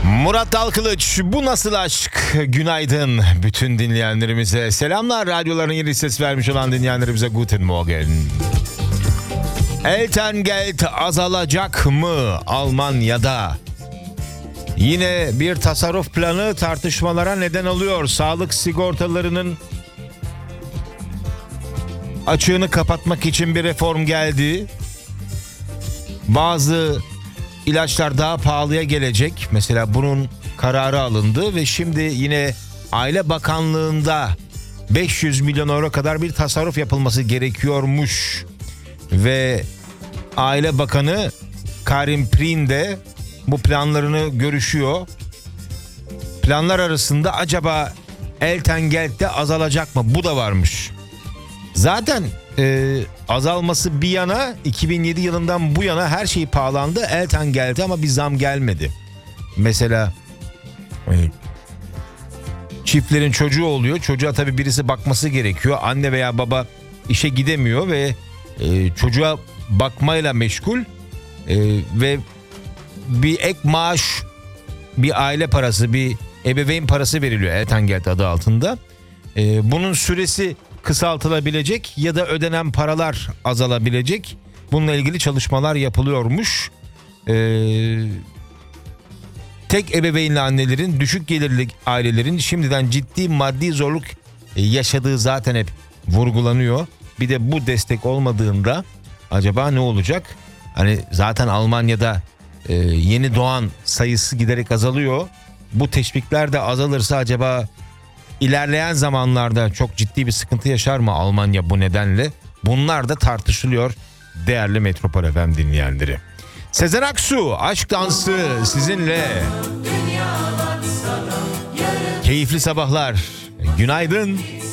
Murat Dalkılıç, bu nasıl aşk? Günaydın bütün dinleyenlerimize. Selamlar, radyoların yeni ses vermiş olan dinleyenlerimize Guten Morgen. Elterngeld azalacak mı Almanya'da? Yine bir tasarruf planı tartışmalara neden oluyor. Sağlık sigortalarının açığını kapatmak için bir reform geldi. Bazı İlaçlar daha pahalıya gelecek. Mesela bunun kararı alındı ve şimdi yine Aile Bakanlığı'nda 500 milyon euro kadar bir tasarruf yapılması gerekiyormuş. Ve Aile Bakanı Karin Prien de bu planlarını görüşüyor. Planlar arasında acaba Elterngeld azalacak mı? Bu da varmış. Zaten azalması bir yana 2007 yılından bu yana her şey pahalandı. Eltengeld ama bir zam gelmedi. Mesela çiftlerin çocuğu oluyor. Çocuğa tabii birisi bakması gerekiyor. Anne veya baba işe gidemiyor ve çocuğa bakmayla meşgul ve bir ek maaş, bir aile parası, bir ebeveyn parası veriliyor Eltengeld adı altında. Bunun süresi kısaltılabilecek ya da ödenen paralar azalabilecek. Bununla ilgili çalışmalar yapılıyormuş. Tek ebeveynli annelerin, düşük gelirli ailelerin şimdiden ciddi maddi zorluk yaşadığı zaten hep vurgulanıyor. Bir de bu destek olmadığında acaba ne olacak? Hani zaten Almanya'da yeni doğan sayısı giderek azalıyor. Bu teşvikler de azalırsa acaba İlerleyen zamanlarda çok ciddi bir sıkıntı yaşar mı Almanya bu nedenle? Bunlar da tartışılıyor değerli Metropol FM dinleyenleri. Sezen Aksu, Aşk Dansı sizinle. Keyifli sabahlar. Günaydın.